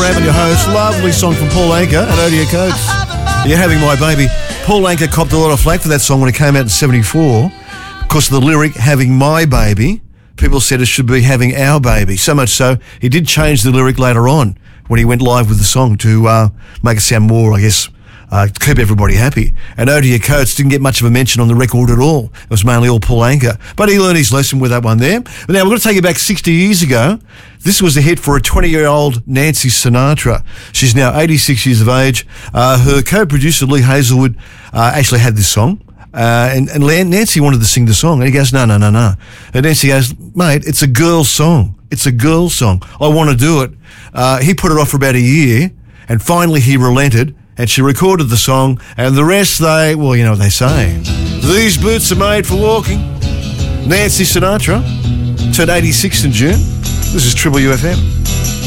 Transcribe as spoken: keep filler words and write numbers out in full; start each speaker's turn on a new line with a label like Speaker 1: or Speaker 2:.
Speaker 1: Bramble, your host. Lovely song from Paul Anka and Odia Coates. You're Having My Baby. Paul Anka copped a lot of flack for that song when it came out in seventy-four. Because of the lyric, Having My Baby, people said it should be Having Our Baby. So much so, he did change the lyric later on when he went live with the song to uh, make it sound more, I guess, Uh, to keep everybody happy. And Odia Coates didn't get much of a mention on the record at all. It was mainly all Paul Anka. But he learned his lesson with that one there. But now we're going to take you back sixty years ago. This was a hit for a twenty-year-old Nancy Sinatra. She's now eighty-six years of age. Uh, her co-producer, Lee Hazelwood, uh, actually had this song. Uh, and, and Nancy wanted to sing the song. And he goes, no, no, no, no. And Nancy goes, mate, it's a girl's song. It's a girl's song. I want to do it. Uh, he put it off for about a year. And finally he relented. And she recorded the song, and the rest, they, well, you know what they say. These boots are made for walking. Nancy Sinatra turned eighty-six in June. This is Triple U F M.